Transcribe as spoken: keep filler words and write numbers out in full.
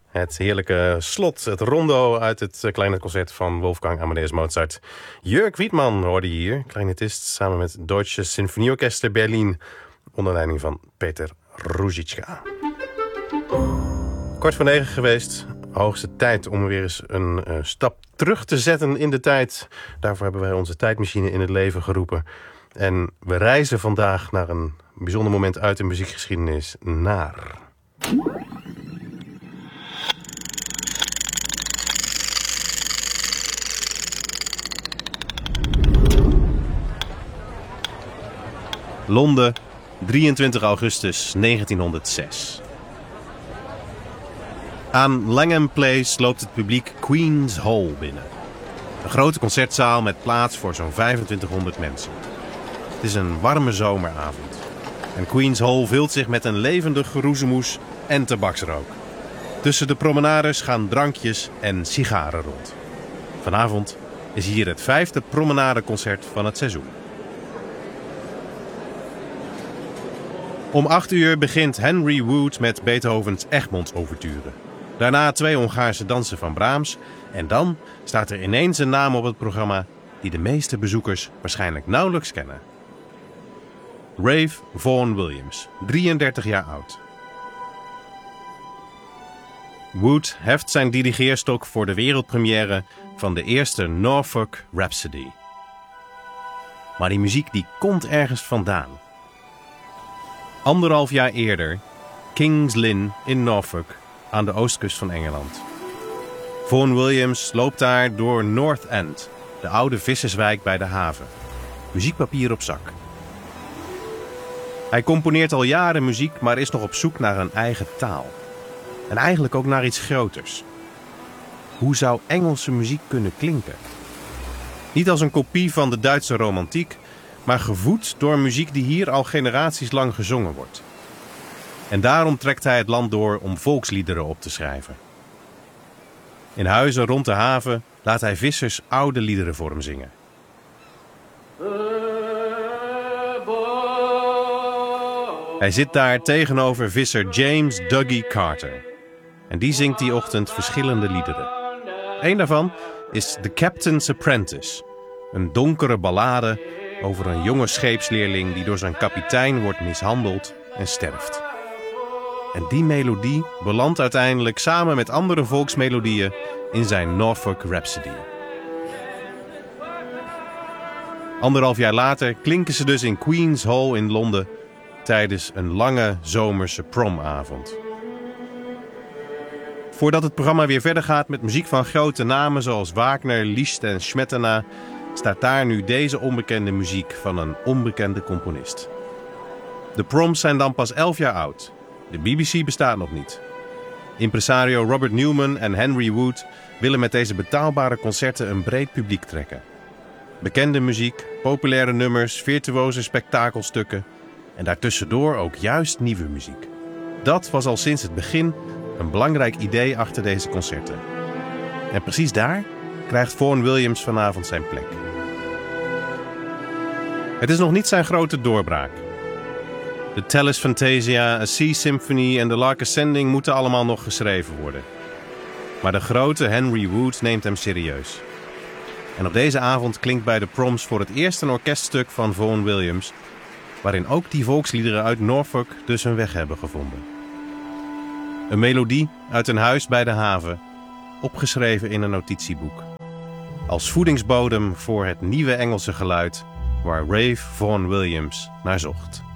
Het heerlijke slot, het rondo uit het kleinetconcert van Wolfgang Amadeus Mozart. Jörg Wiedmann hoorde je hier, kleinetist, samen met het Deutsche Sinfonieorchester Berlin, onder leiding van Peter Ruzicka. Kwart voor negen geweest, hoogste tijd om weer eens een uh, stap terug te zetten in de tijd. Daarvoor hebben wij onze tijdmachine in het leven geroepen. En we reizen vandaag naar een bijzonder moment uit de muziekgeschiedenis, naar... Londen, drieëntwintig augustus negentienhonderdzes. Aan Langham Place loopt het publiek Queen's Hall binnen. Een grote concertzaal met plaats voor zo'n vijfentwintighonderd mensen. Het is een warme zomeravond. En Queen's Hall vult zich met een levendig geroezemoes en tabaksrook. Tussen de promenades gaan drankjes en sigaren rond. Vanavond is hier het vijfde promenadeconcert van het seizoen. Om acht uur begint Henry Wood met Beethovens Egmond-ouverture. Daarna twee Hongaarse dansen van Brahms. En dan staat er ineens een naam op het programma die de meeste bezoekers waarschijnlijk nauwelijks kennen. Ralph Vaughan Williams, drieëndertig jaar oud. Wood heft zijn dirigeerstok voor de wereldpremière van de eerste Norfolk Rhapsody. Maar die muziek die komt ergens vandaan. Anderhalf jaar eerder, King's Lynn in Norfolk, aan de oostkust van Engeland. Vaughan Williams loopt daar door North End, de oude visserswijk bij de haven. Muziekpapier op zak. Hij componeert al jaren muziek, maar is nog op zoek naar een eigen taal. En eigenlijk ook naar iets groters. Hoe zou Engelse muziek kunnen klinken? Niet als een kopie van de Duitse romantiek, maar gevoed door muziek die hier al generaties lang gezongen wordt. En daarom trekt hij het land door om volksliederen op te schrijven. In huizen rond de haven laat hij vissers oude liederen voor hem zingen. Hij zit daar tegenover visser James Dougie Carter. En die zingt die ochtend verschillende liederen. Eén daarvan is The Captain's Apprentice. Een donkere ballade over een jonge scheepsleerling die door zijn kapitein wordt mishandeld en sterft. En die melodie belandt uiteindelijk samen met andere volksmelodieën in zijn Norfolk Rhapsody. Anderhalf jaar later klinken ze dus in Queen's Hall in Londen tijdens een lange zomerse promavond. Voordat het programma weer verder gaat met muziek van grote namen zoals Wagner, Liszt en Smetana, staat daar nu deze onbekende muziek van een onbekende componist. De proms zijn dan pas elf jaar oud. De B B C bestaat nog niet. Impresario Robert Newman en Henry Wood willen met deze betaalbare concerten een breed publiek trekken. Bekende muziek, populaire nummers, virtuoze spektakelstukken en daartussendoor ook juist nieuwe muziek. Dat was al sinds het begin een belangrijk idee achter deze concerten. En precies daar krijgt Vaughan Williams vanavond zijn plek. Het is nog niet zijn grote doorbraak. De Tellus Fantasia, A Sea Symphony en The Lark Ascending moeten allemaal nog geschreven worden. Maar de grote Henry Wood neemt hem serieus. En op deze avond klinkt bij de proms voor het eerst een orkeststuk van Vaughan Williams, waarin ook die volksliederen uit Norfolk dus hun weg hebben gevonden. Een melodie uit een huis bij de haven, opgeschreven in een notitieboek. Als voedingsbodem voor het nieuwe Engelse geluid waar Ralph Vaughan Williams naar zocht.